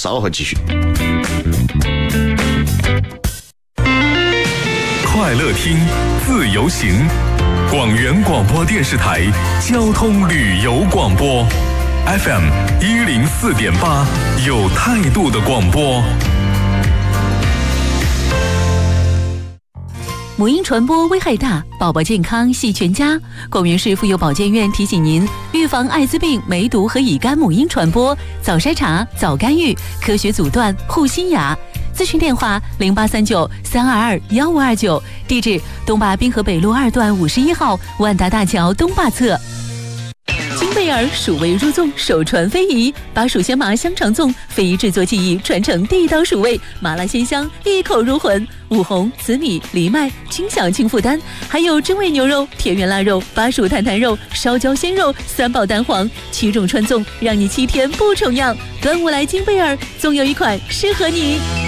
稍后继续。 快乐听，自由行，广元广播电视台交通旅游广播 FM 104.8，有态度的广播。 母婴传播危害大，宝宝健康系全家。广元市妇幼保健院提醒您，预防艾滋病、梅毒和乙肝母婴传播，早筛查、早干预，科学阻断，护新芽。咨询电话0839-322-1529，地址东坝滨河北路2段51号万达大桥东坝侧。金贝尔蜀味入粽，首传非遗，把蜀鲜麻香肠粽非遗制作技艺传承地道蜀味，麻辣鲜香，一口入魂。五红、紫米、藜麦均享轻负担，还有真味牛肉、田园腊肉、巴蜀坦坦肉、烧焦鲜肉，三宝蛋黄，7种传粽，让你7天不重样。端午来金贝尔，总有一款适合你。